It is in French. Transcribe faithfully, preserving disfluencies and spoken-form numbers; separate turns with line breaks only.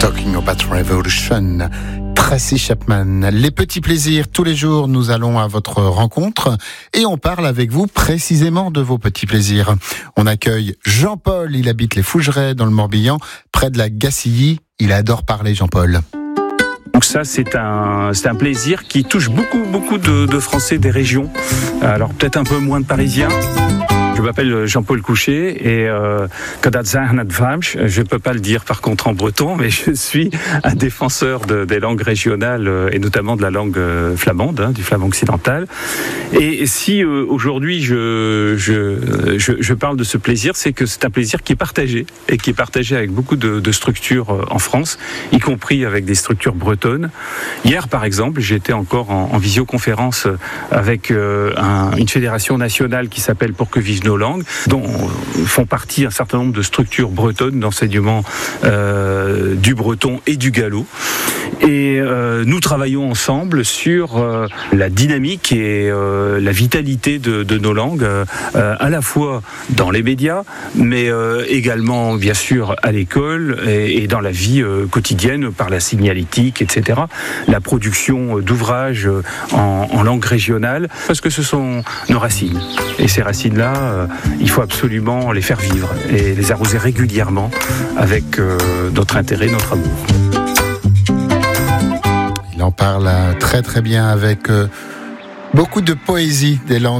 Talking About Revolution, Tracy Chapman. Les petits plaisirs, tous les jours, nous allons à votre rencontre et on parle avec vous précisément de vos petits plaisirs. On accueille Jean-Paul, il habite les Fougerets dans le Morbihan, près de la Gacilly. Il adore parler, Jean-Paul.
Donc ça, c'est un, c'est un plaisir qui touche beaucoup, beaucoup de, de Français des régions. Alors peut-être un peu moins de Parisiens. Je m'appelle Jean-Paul Couchet et euh, je ne peux pas le dire par contre en breton, mais je suis un défenseur de, des langues régionales et notamment de la langue flamande, hein, du flamand occidental. Et si euh, aujourd'hui je, je, je, je parle de ce plaisir, c'est que c'est un plaisir qui est partagé et qui est partagé avec beaucoup de, de structures en France, y compris avec des structures bretonnes. Hier, par exemple, j'étais encore en, en visioconférence avec euh, un, une fédération nationale qui s'appelle Pour que vivent nos langues, dont font partie un certain nombre de structures bretonnes d'enseignement euh, du breton et du gallo. Et euh, nous travaillons ensemble sur euh, la dynamique et euh, la vitalité de, de nos langues, euh, à la fois dans les médias, mais euh, également, bien sûr, à l'école et, et dans la vie euh, quotidienne, par la signalétique, et cetera. La production d'ouvrages en, en langue régionale, parce que ce sont nos racines. Et ces racines-là, euh, il faut absolument les faire vivre et les arroser régulièrement avec euh, notre intérêt, notre amour.
Il en parle très très bien avec euh, beaucoup de poésie des langues.